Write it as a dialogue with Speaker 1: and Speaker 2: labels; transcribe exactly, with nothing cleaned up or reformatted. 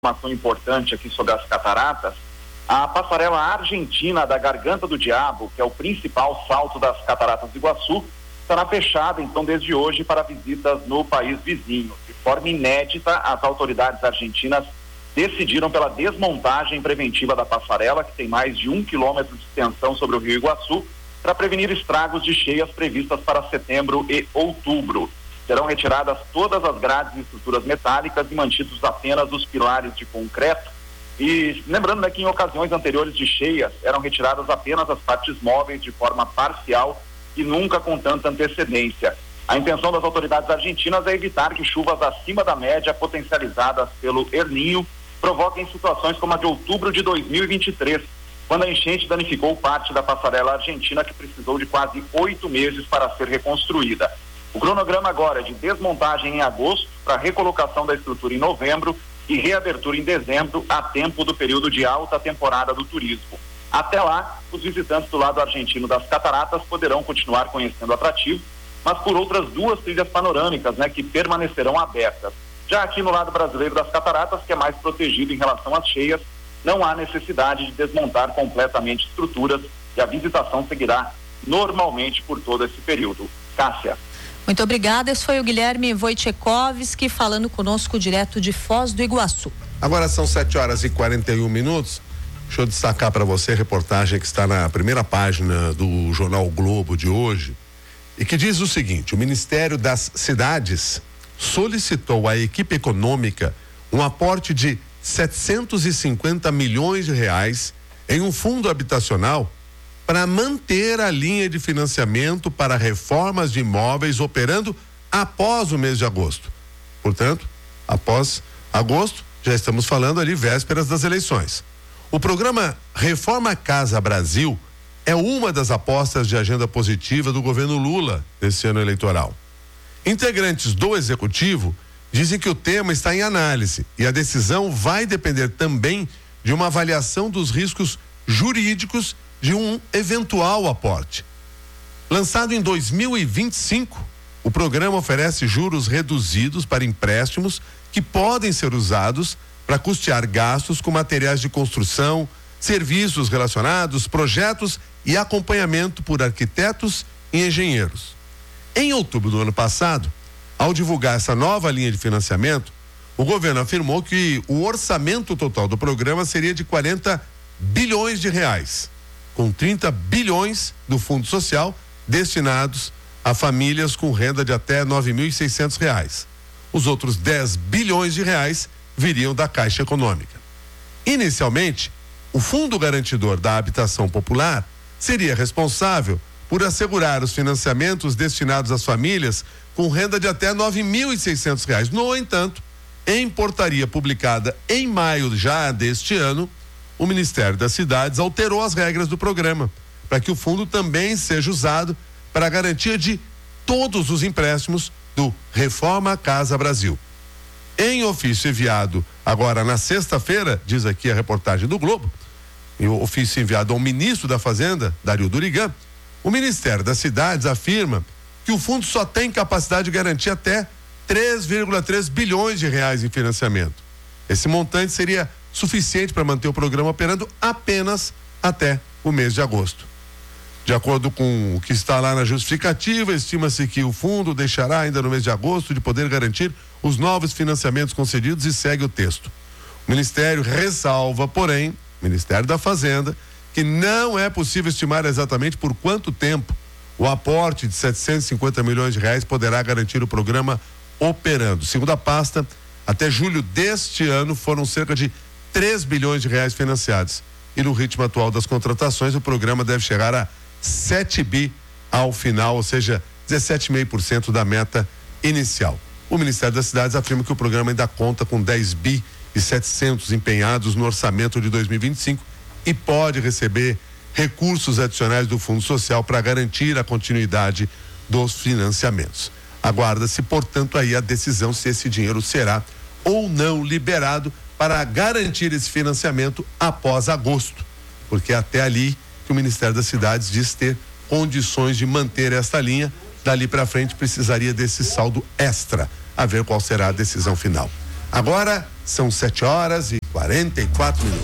Speaker 1: informação importante aqui sobre as cataratas. A passarela argentina da Garganta do Diabo, que é o principal salto das cataratas do Iguaçu, estará fechada, então, desde hoje para visitas no país vizinho. De forma inédita, as autoridades argentinas decidiram pela desmontagem preventiva da passarela, que tem mais de um quilômetro de extensão sobre o Rio Iguaçu, para prevenir estragos de cheias previstas para setembro e outubro. Serão retiradas todas as grades e estruturas metálicas e mantidos apenas os pilares de concreto. E lembrando, né, que em ocasiões anteriores de cheias eram retiradas apenas as partes móveis de forma parcial e nunca com tanta antecedência. A intenção das autoridades argentinas é evitar que chuvas acima da média potencializadas pelo El Niño provoquem situações como a de outubro de dois mil e vinte e três, quando a enchente danificou parte da passarela argentina, que precisou de quase oito meses para ser reconstruída. O cronograma agora é de desmontagem em agosto, para recolocação da estrutura em novembro e reabertura em dezembro, a tempo do período de alta temporada do turismo. Até lá, os visitantes do lado argentino das cataratas poderão continuar conhecendo o atrativo, mas por outras duas trilhas panorâmicas, né, que permanecerão abertas. Já aqui no lado brasileiro das cataratas, que é mais protegido em relação às cheias, não há necessidade de desmontar completamente estruturas e a visitação seguirá normalmente por todo esse período. Cássia.
Speaker 2: Muito obrigada. Esse foi o Guilherme Wojciechowski falando conosco direto de Foz do Iguaçu.
Speaker 3: Agora são sete horas e quarenta e um minutos. Deixa eu destacar para você a reportagem que está na primeira página do jornal o Globo de hoje e que diz o seguinte: o Ministério das Cidades solicitou à equipe econômica um aporte de setecentos e cinquenta milhões de reais em um fundo habitacional para manter a linha de financiamento para reformas de imóveis operando após o mês de agosto. Portanto, após agosto, já estamos falando ali vésperas das eleições. O programa Reforma Casa Brasil é uma das apostas de agenda positiva do governo Lula nesse ano eleitoral. Integrantes do executivo dizem que o tema está em análise e a decisão vai depender também de uma avaliação dos riscos jurídicos de um eventual aporte. Lançado em dois mil e vinte e cinco, o programa oferece juros reduzidos para empréstimos que podem ser usados para custear gastos com materiais de construção, serviços relacionados, projetos e acompanhamento por arquitetos e engenheiros. Em outubro do ano passado, ao divulgar essa nova linha de financiamento, o governo afirmou que o orçamento total do programa seria de quarenta bilhões de reais, com trinta bilhões do Fundo Social destinados a famílias com renda de até nove mil e seiscentos reais. Os outros dez bilhões de reais viriam da Caixa Econômica. Inicialmente, o Fundo Garantidor da Habitação Popular seria responsável por assegurar os financiamentos destinados às famílias com renda de até nove mil e seiscentos reais. No entanto, em portaria publicada em maio já deste ano, o Ministério das Cidades alterou as regras do programa para que o fundo também seja usado para a garantia de todos os empréstimos do Reforma Casa Brasil. Em ofício enviado agora na sexta-feira, diz aqui a reportagem do Globo, e o ofício enviado ao ministro da Fazenda, Dario Durigan, o Ministério das Cidades afirma que o fundo só tem capacidade de garantir até três vírgula três bilhões de reais em financiamento. Esse montante seria suficiente para manter o programa operando apenas até o mês de agosto. De acordo com o que está lá na justificativa, estima-se que o fundo deixará ainda no mês de agosto de poder garantir os novos financiamentos concedidos e segue o texto. O Ministério ressalva, porém, Ministério da Fazenda, que não é possível estimar exatamente por quanto tempo o aporte de setecentos e cinquenta milhões de reais poderá garantir o programa operando. Segundo a pasta, até julho deste ano foram cerca de três bilhões de reais financiados. E no ritmo atual das contratações, o programa deve chegar a sete bi ao final, ou seja, dezessete vírgula cinco por cento da meta inicial. O Ministério das Cidades afirma que o programa ainda conta com dez bi e setecentos empenhados no orçamento de dois mil e vinte e cinco e pode receber recursos adicionais do Fundo Social para garantir a continuidade dos financiamentos. Aguarda-se, portanto, aí a decisão se esse dinheiro será ou não liberado para garantir esse financiamento após agosto, porque até ali que o Ministério das Cidades diz ter condições de manter esta linha. Dali para frente precisaria desse saldo extra, a ver qual será a decisão final. Agora, São sete horas e quarenta e quatro minutos.